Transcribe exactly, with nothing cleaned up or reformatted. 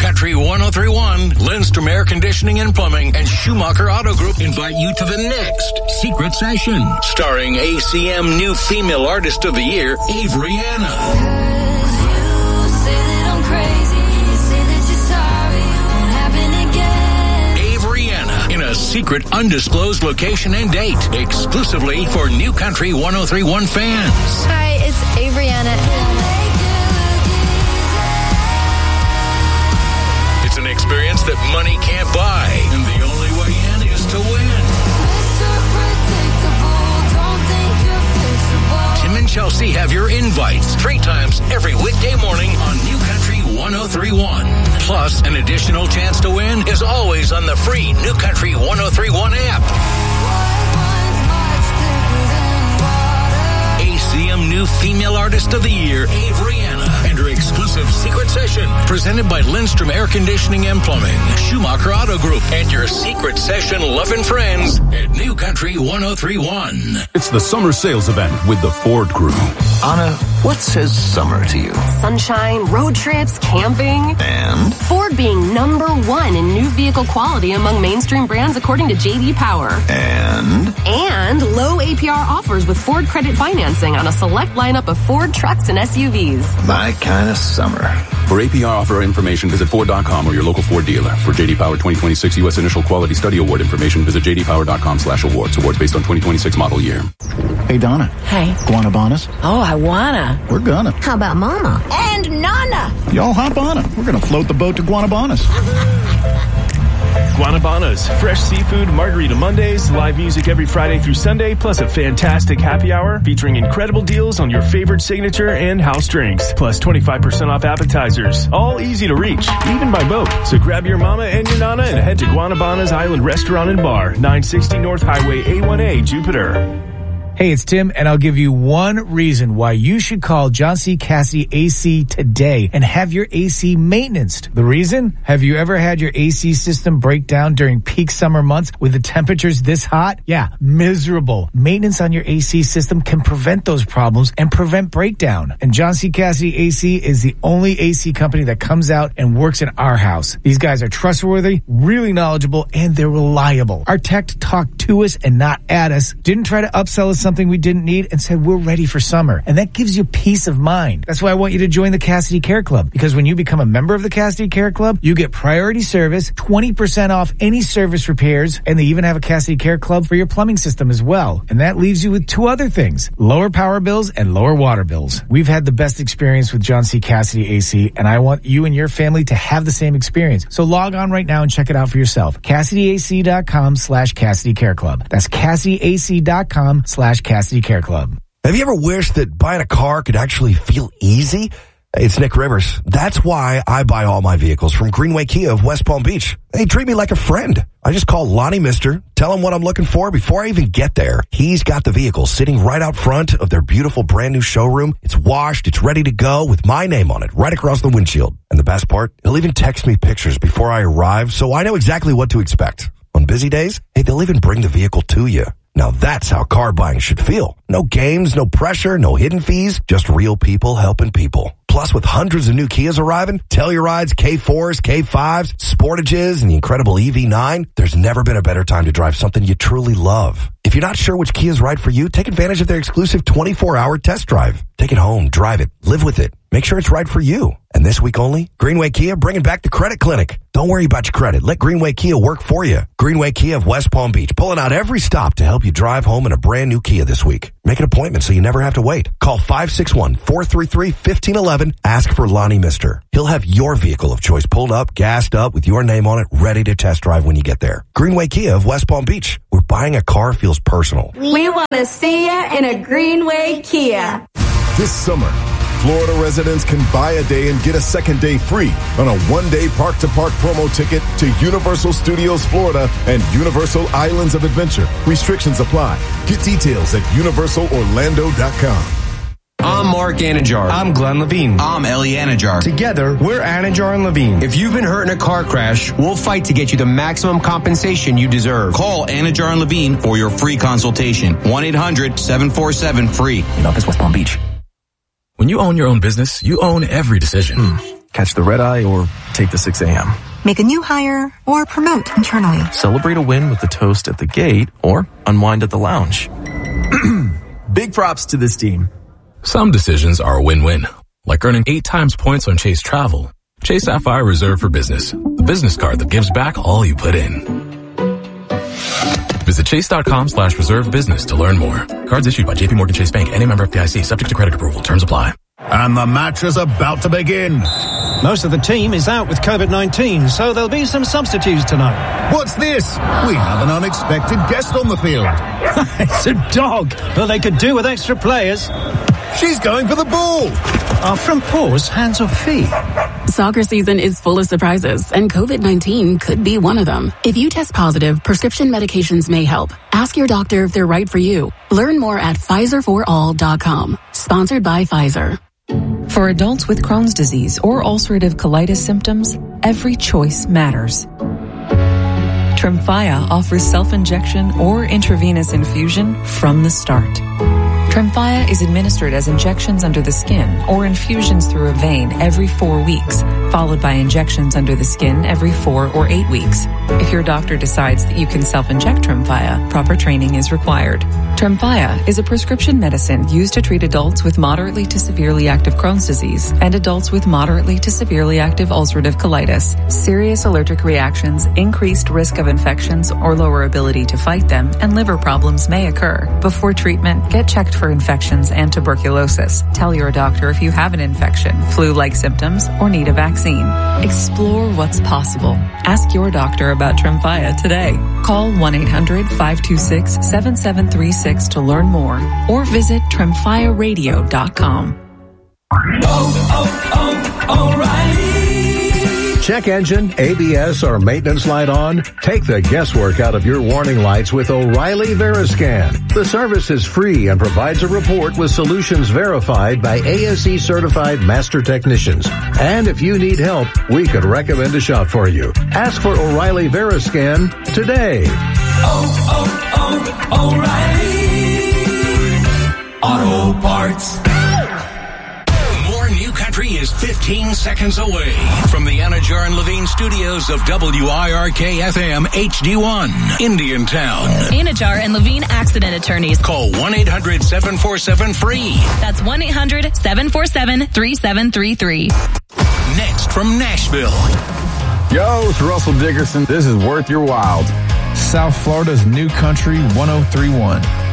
Country one oh three point one, Lindstrom Air Conditioning and Plumbing, and Schumacher Auto Group invite you to the next Secret Session, starring A C M New Female Artist of the Year, Avery Anna. A secret, undisclosed location and date, exclusively for New Country one oh three point one fans. Hi, it's Avery Anna. It's an experience that money can't buy, and the only way in is to win. Tim and Chelsea have your invites three times every weekday morning on New Country one oh three point one. Plus, an additional chance to win is always on the free New Country one oh three point one app. A C M New Female Artist of the Year, Avery Anna, and her exclusive Secret Session, presented by Lindstrom Air Conditioning and Plumbing, Schumacher Auto Group, and your Secret Session loving friends at New Country one oh three point one. It's the summer sales event with the Ford Crew. Anna, what says summer to you? Sunshine, road trips, camping. And? Ford being number one in new vehicle quality among mainstream brands according to J D Power. And? And low A P R offers with Ford credit financing on a select lineup of Ford trucks and S U Vs. My kind of summer. For A P R offer information, visit Ford dot com or your local Ford dealer. For J D Power twenty twenty-six U S Initial Quality Study Award information, visit J D Power dot com slash awards. Awards based on twenty twenty-six model year. Hey, Donna. Hey. Guanabanas? Oh, I wanna. We're gonna. How about Mama? And Nana. Y'all hop on it. We're gonna float the boat to Guanabanas. Guanabanas, fresh seafood, margarita Mondays, live music every Friday through Sunday, plus a fantastic happy hour featuring incredible deals on your favorite signature and house drinks, plus twenty-five percent off appetizers. All easy to reach, even by boat. So grab your mama and your nana and head to Guanabanas Island Restaurant and Bar, nine sixty North Highway A one A, Jupiter. Hey, it's Tim, and I'll give you one reason why you should call John C. Cassidy A C today and have your A C maintenanced. The reason? Have you ever had your A C system break down during peak summer months with the temperatures this hot? Yeah, miserable. Maintenance on your A C system can prevent those problems and prevent breakdown. And John C. Cassidy A C is the only A C company that comes out and works in our house. These guys are trustworthy, really knowledgeable, and they're reliable. Our tech talked to us and not at us, didn't try to upsell us something we didn't need, and said we're ready for summer. And that gives you peace of mind. That's why I want you to join the Cassidy Care Club, because when you become a member of the Cassidy Care Club, you get priority service, twenty percent off any service repairs, and they even have a Cassidy Care Club for your plumbing system as well. And that leaves you with two other things: lower power bills and lower water bills. We've had the best experience with John C. Cassidy A C, and I want you and your family to have the same experience. So log on right now and check it out for yourself. Cassidy A C dot com slash Cassidy Care Club. That's Cassidy A C dot com slash Cassidy Care Club. Have you ever wished that buying a car could actually feel easy? It's Nick Rivers. That's why I buy all my vehicles from Greenway Kia of West Palm Beach. They treat me like a friend. I just call Lonnie Mister, tell him what I'm looking for before I even get there. He's got the vehicle sitting right out front of their beautiful brand new showroom. It's washed, it's ready to go with my name on it right across the windshield. And the best part, he'll even text me pictures before I arrive so I know exactly what to expect. On busy days, hey, they'll even bring the vehicle to you. Now that's how car buying should feel. No games, no pressure, no hidden fees, just real people helping people. Plus, with hundreds of new Kias arriving, Tellurides, K fours, K fives, Sportages, and the incredible E V nine, there's never been a better time to drive something you truly love. If you're not sure which Kia is right for you, take advantage of their exclusive twenty-four hour test drive. Take it home, drive it, live with it. Make sure it's right for you. And this week only, Greenway Kia bringing back the credit clinic. Don't worry about your credit. Let Greenway Kia work for you. Greenway Kia of West Palm Beach, pulling out every stop to help you drive home in a brand new Kia this week. Make an appointment so you never have to wait. Call five six one, four three three, one five one one. Ask for Lonnie Mister. He'll have your vehicle of choice pulled up, gassed up, with your name on it, ready to test drive when you get there. Greenway Kia of West Palm Beach, where buying a car feels personal. We want to see you in a Greenway Kia. This summer, Florida residents can buy a day and get a second day free on a one-day park-to-park promo ticket to Universal Studios Florida and Universal Islands of Adventure. Restrictions apply. Get details at universal orlando dot com. I'm Mark Anajar. I'm Glenn Levine. I'm Ellie Anajar. Together, we're Anajar and Levine. If you've been hurt in a car crash, we'll fight to get you the maximum compensation you deserve. Call Anajar and Levine for your free consultation. one eight hundred, seven four seven, free. In office, West Palm Beach. When you own your own business, you own every decision. Mm. catch the red eye, or take the six a.m. Make a new hire or promote internally. Celebrate a win with the toast at the gate or unwind at the lounge. Big props to this team. Some decisions are a win-win, like earning eight times points on Chase Travel. Chase Sapphire Reserve for Business, the business card that gives back all you put in. Visit chase.com slash reserve business to learn more. Cards issued by J P Morgan Chase Bank and a member F D I C, subject to credit approval. Terms apply. And the match is about to begin. Most of the team is out with COVID nineteen, so there'll be some substitutes tonight. What's this? We have an unexpected guest on the field. It's a dog. Well, they could do with extra players. She's going for the ball. Our front paws, hands or feet? Soccer season is full of surprises, and COVID nineteen could be one of them. If you test positive, prescription medications may help. Ask your doctor if they're right for you. Learn more at Pfizer for all dot com. Sponsored by Pfizer. For adults with Crohn's disease or ulcerative colitis symptoms, every choice matters. Tremfya offers self-injection or intravenous infusion from the start. Tremfya is administered as injections under the skin or infusions through a vein every four weeks, followed by injections under the skin every four or eight weeks. If your doctor decides that you can self-inject Tremfya, proper training is required. Tremfya is a prescription medicine used to treat adults with moderately to severely active Crohn's disease and adults with moderately to severely active ulcerative colitis. Serious allergic reactions, increased risk of infections or lower ability to fight them, and liver problems may occur. Before treatment, get checked for infections and tuberculosis. Tell your doctor if you have an infection, flu-like symptoms, or need a vaccine. Explore what's possible. Ask your doctor about Tremfya today. Call one eight hundred five two six seven seven three six to learn more or visit tremfya radio dot com. Oh, oh, O'Reilly. Check engine, A B S, or maintenance light on? Take the guesswork out of your warning lights with O'Reilly Veriscan. The service is free and provides a report with solutions verified by A S E certified master technicians. And if you need help, we could recommend a shop for you. Ask for O'Reilly Veriscan today. Oh, oh, oh, O'Reilly Auto Parts. New Country is fifteen seconds away from the Anajar and Levine studios of W I R K F M H D one, Indiantown. Anajar and Levine accident attorneys. Call one eight hundred seven four seven free. That's one eight hundred seven four seven three seven three three. Next from Nashville. Yo, it's Russell Dickerson. This is Worth Your While. South Florida's New Country one oh three point one.